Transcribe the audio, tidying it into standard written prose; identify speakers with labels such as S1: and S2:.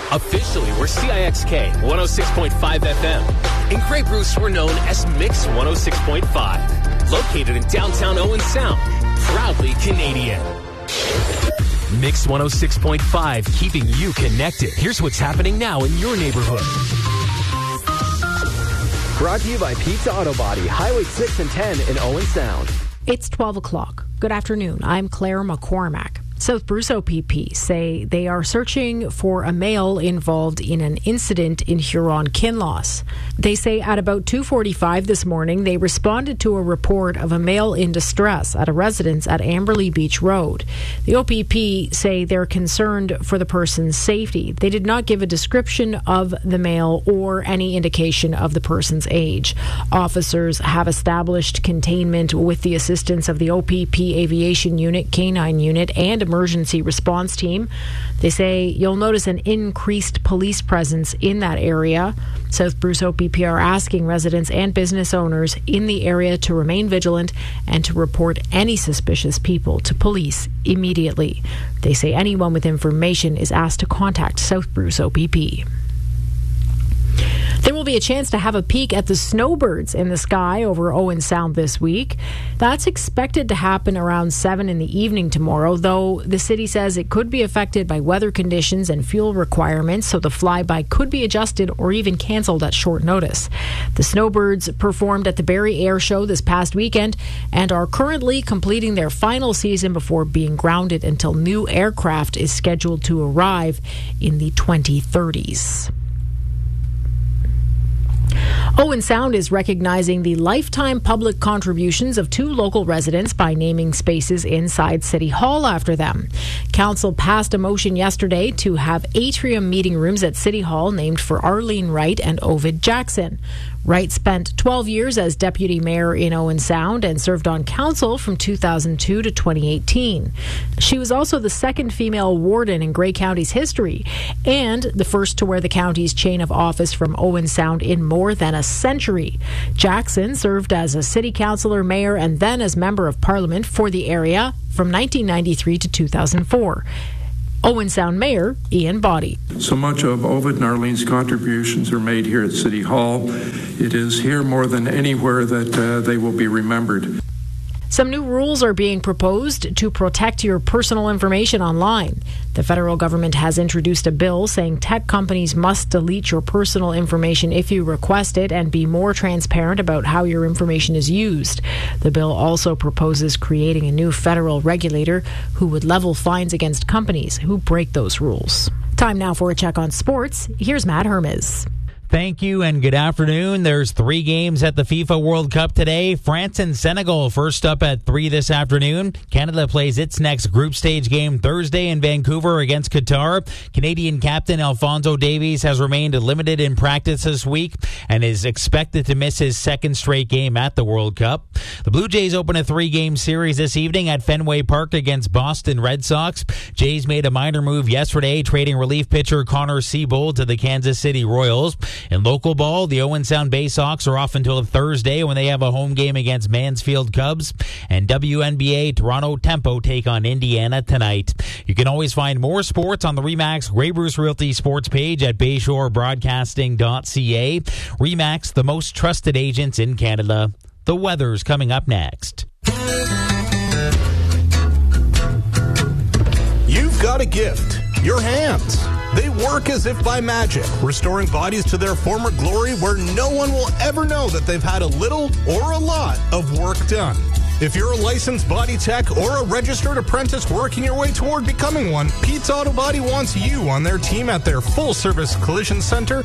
S1: Officially, we're CIXK 106.5 FM. In Grey Bruce, we're known as Mix 106.5. Located in downtown Owen Sound. Proudly Canadian. Mix 106.5, keeping you connected. Here's what's happening now in your neighborhood.
S2: Brought to you by Pizza Auto Body, Highway 6 and 10 in Owen Sound.
S3: It's 12 o'clock. Good afternoon. I'm Claire McCormack. South Bruce OPP say they are searching for a male involved in an incident in Huron-Kinloss. They say at about 2:45 this morning, they responded to a report of a male in distress at a residence at Amberley Beach Road. The OPP say they're concerned for the person's safety. They did not give a description of the male or any indication of the person's age. Officers have established containment with the assistance of the OPP Aviation Unit, K-9 Unit, and Emergency Response Team. They say you'll notice an increased police presence in that area. South Bruce OPP are asking residents and business owners in the area to remain vigilant and to report any suspicious people to police immediately. They say anyone with information is asked to contact South Bruce OPP. There will be a chance to have a peek at the snowbirds in the sky over Owen Sound this week. That's expected to happen around 7 in the evening tomorrow, though the city says it could be affected by weather conditions and fuel requirements, so the flyby could be adjusted or even cancelled at short notice. The snowbirds performed at the Barrie Air Show this past weekend and are currently completing their final season before being grounded until new aircraft is scheduled to arrive in the 2030s. Owen Sound is recognizing the lifetime public contributions of 2 local residents by naming spaces inside City Hall after them. Council passed a motion yesterday to have atrium meeting rooms at City Hall named for Arlene Wright and Ovid Jackson. Wright spent 12 years as deputy mayor in Owen Sound and served on council from 2002 to 2018. She was also the second female warden in Grey County's history and the first to wear the county's chain of office from Owen Sound in more than a century. Jackson served as a city councillor, mayor, and then as member of parliament for the area from 1993 to 2004. Owen Sound Mayor Ian Boddy.
S4: So much of Ovid and Arlene's contributions are made here at City Hall. It is here more than anywhere that they will be remembered.
S3: Some new rules are being proposed to protect your personal information online. The federal government has introduced a bill saying tech companies must delete your personal information if you request it and be more transparent about how your information is used. The bill also proposes creating a new federal regulator who would level fines against companies who break those rules. Time now for a check on sports. Here's Matt Hermes.
S5: Thank you and good afternoon. There's 3 games at the FIFA World Cup today. France and Senegal first up at 3 this afternoon. Canada plays its next group stage game Thursday in Vancouver against Qatar. Canadian captain Alphonso Davies has remained limited in practice this week and is expected to miss his second straight game at the World Cup. The Blue Jays open a 3-game series this evening at Fenway Park against Boston Red Sox. Jays made a minor move yesterday, trading relief pitcher Connor Siebold to the Kansas City Royals. In local ball, the Owen Sound Bay Sox are off until Thursday when they have a home game against Mansfield Cubs. And WNBA Toronto Tempo take on Indiana tonight. You can always find more sports on the RE/MAX Grey Bruce Realty sports page at bayshorebroadcasting.ca. RE/MAX, the most trusted agents in Canada. The weather's coming up next.
S6: You've got a gift. Your hands. They work as if by magic, restoring bodies to their former glory where no one will ever know that they've had a little or a lot of work done. If you're a licensed body tech or a registered apprentice working your way toward becoming one, Pete's Auto Body wants you on their team at their full-service collision center